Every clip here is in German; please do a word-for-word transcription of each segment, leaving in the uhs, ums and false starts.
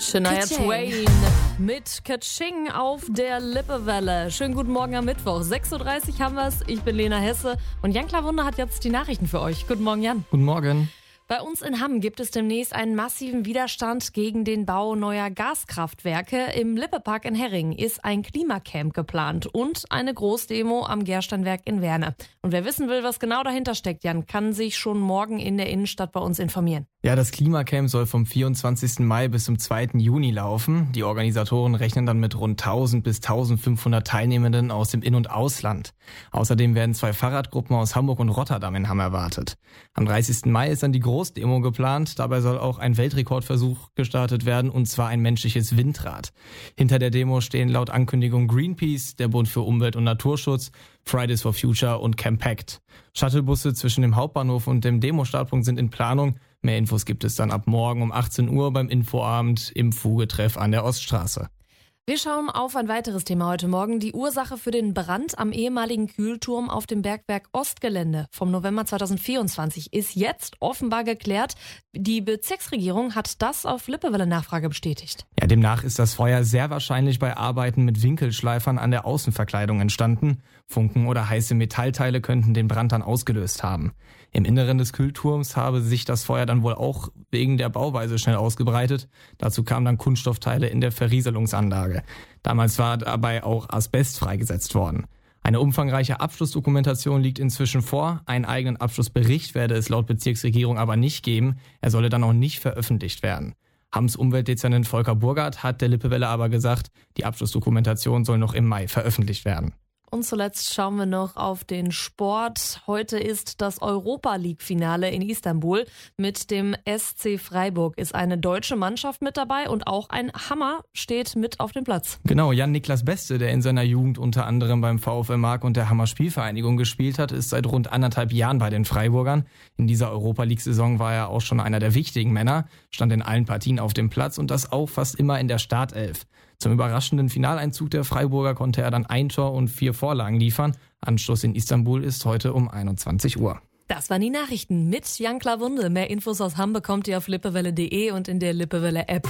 Shania Ka-ching. Twain mit Ka-ching auf der Lippewelle. Schönen guten Morgen am Mittwoch. sechs Uhr dreißig haben wir es. Ich bin Lena Hesse und Jan Klawunde hat jetzt die Nachrichten für euch. Guten Morgen, Jan. Guten Morgen. Bei uns in Hamm gibt es demnächst einen massiven Widerstand gegen den Bau neuer Gaskraftwerke. Im Lippepark in Herring ist ein Klimacamp geplant und eine Großdemo am Gersteinwerk in Werne. Und wer wissen will, was genau dahinter steckt, Jan, kann sich schon morgen in der Innenstadt bei uns informieren. Ja, das Klimacamp soll vom vierundzwanzigsten Mai bis zum zweiten Juni laufen. Die Organisatoren rechnen dann mit rund tausend bis eintausendfünfhundert Teilnehmenden aus dem In- und Ausland. Außerdem werden zwei Fahrradgruppen aus Hamburg und Rotterdam in Hamm erwartet. Am dreißigsten Mai ist dann die Großdemo geplant. Dabei soll auch ein Weltrekordversuch gestartet werden, und zwar ein menschliches Windrad. Hinter der Demo stehen laut Ankündigung Greenpeace, der Bund für Umwelt und Naturschutz, Fridays for Future und Campact. Shuttlebusse zwischen dem Hauptbahnhof und dem Demo-Startpunkt sind in Planung. Mehr Infos gibt es dann ab morgen um achtzehn Uhr beim Infoabend im Fugetreff an der Oststraße. Wir schauen auf ein weiteres Thema heute Morgen. Die Ursache für den Brand am ehemaligen Kühlturm auf dem Bergwerk Ostgelände vom November zweitausendvierundzwanzig ist jetzt offenbar geklärt. Die Bezirksregierung hat das auf Lippewelle-Nachfrage bestätigt. Ja, demnach ist das Feuer sehr wahrscheinlich bei Arbeiten mit Winkelschleifern an der Außenverkleidung entstanden. Funken oder heiße Metallteile könnten den Brand dann ausgelöst haben. Im Inneren des Kühlturms habe sich das Feuer dann wohl auch wegen der Bauweise schnell ausgebreitet. Dazu kamen dann Kunststoffteile in der Verrieselungsanlage. Damals war dabei auch Asbest freigesetzt worden. Eine umfangreiche Abschlussdokumentation liegt inzwischen vor. Einen eigenen Abschlussbericht werde es laut Bezirksregierung aber nicht geben. Er solle dann auch nicht veröffentlicht werden. Hamms Umweltdezernent Volker Burgert hat der Lippewelle aber gesagt, die Abschlussdokumentation soll noch im Mai veröffentlicht werden. Und zuletzt schauen wir noch auf den Sport. Heute ist das Europa-League-Finale in Istanbul. Mit dem S C Freiburg ist eine deutsche Mannschaft mit dabei und auch ein Hammer steht mit auf dem Platz. Genau, Jan-Niklas Beste, der in seiner Jugend unter anderem beim VfL Mark und der Hammer Spielvereinigung gespielt hat, ist seit rund anderthalb Jahren bei den Freiburgern. In dieser Europa-League-Saison war er auch schon einer der wichtigen Männer, stand in allen Partien auf dem Platz und das auch fast immer in der Startelf. Zum überraschenden Finaleinzug der Freiburger konnte er dann ein Tor und vier Vorlagen liefern. Anschluss in Istanbul ist heute um einundzwanzig Uhr. Das waren die Nachrichten mit Jan Klawunde. Mehr Infos aus Hamm bekommt ihr auf lippewelle punkt de und in der Lippewelle-App.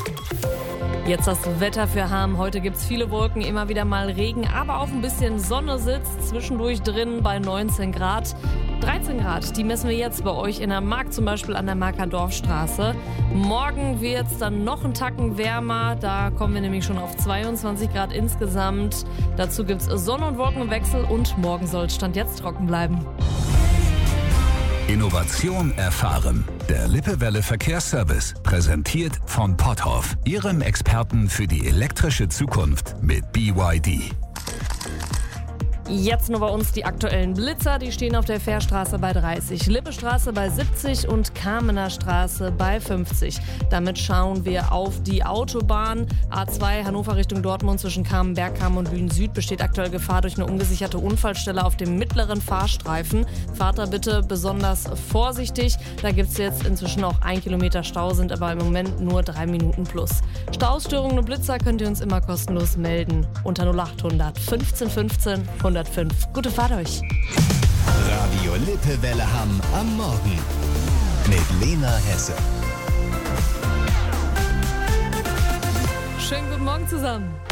Jetzt das Wetter für Hamm. Heute gibt's viele Wolken, immer wieder mal Regen, aber auch ein bisschen Sonne sitzt zwischendurch drin bei neunzehn Grad. dreizehn Grad, die messen wir jetzt bei euch in der Mark, zum Beispiel an der Marker Dorfstraße. Morgen wird's dann noch einen Tacken wärmer, da kommen wir nämlich schon auf zweiundzwanzig Grad insgesamt. Dazu gibt's Sonne- und Wolkenwechsel und morgen soll es Stand jetzt trocken bleiben. Innovation erfahren. Der Lippewelle Verkehrsservice, präsentiert von Potthoff, Ihrem Experten für die elektrische Zukunft mit B Y D. Jetzt nur bei uns die aktuellen Blitzer, die stehen auf der Fährstraße bei dreißig, Lippestraße bei siebzig und Kamener Straße bei fünfzig. Damit schauen wir auf die Autobahn. A zwei Hannover Richtung Dortmund zwischen Kamen, Bergkamen und Lünen Süd besteht aktuell Gefahr durch eine ungesicherte Unfallstelle auf dem mittleren Fahrstreifen. Fahrt da bitte besonders vorsichtig. Da gibt es jetzt inzwischen auch ein Kilometer Stau, sind aber im Moment nur drei Minuten plus. Stausstörungen und Blitzer könnt ihr uns immer kostenlos melden. Unter null acht hundert fünfzehn fünfzehn hundertfünf. Gute Fahrt euch. Radio Lippewelle Hamm am Morgen mit Lena Hesse. Schönen guten Morgen zusammen.